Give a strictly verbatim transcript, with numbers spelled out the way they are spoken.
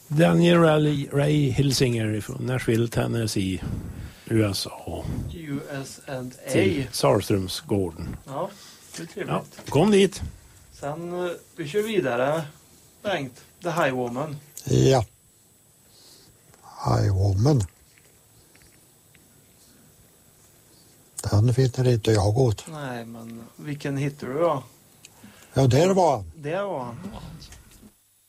Daniel Ray, Ray Hilsinger från Nashville, Tennessee, U S A. U S A. Till Sarströmsgården. Ja, det är trevligt. Ja, kom dit. Sen, uh, vi kör vidare. Bengt, The Highwoman. Ja. Highwoman. Den finner inte jag åt. Nej, men vilken hittar du då? Ja, där var han. Det var han.